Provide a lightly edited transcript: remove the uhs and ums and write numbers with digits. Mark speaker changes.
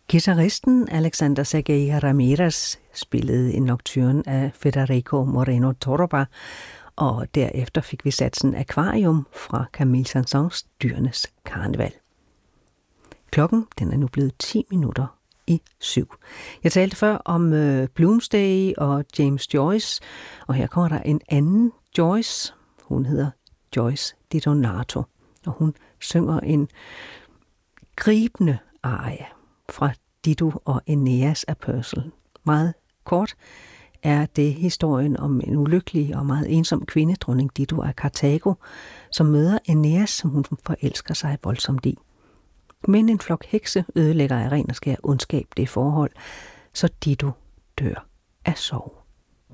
Speaker 1: Guitaristen Alexander Sergei Ramirez spillede en nocturne af Federico Moreno Torroba, og derefter fik vi satsen Akvarium fra Camille Saint-Saëns Dyrenes Karneval. Klokken den er nu blevet 7:10. Jeg talte før om Bloomsday og James Joyce, og her kommer der en anden Joyce. Hun hedder Joyce DiDonato, og hun synger en gribende arie fra Dido og Aeneas af Purcell. Meget kort er det historien om en ulykkelig og meget ensom kvinde, dronning Dido af Karthago, som møder Aeneas, som hun forelsker sig voldsomt i. Men en flok hekse ødelægger af ren og skær ondskab det forhold, så Dido dør af sorg.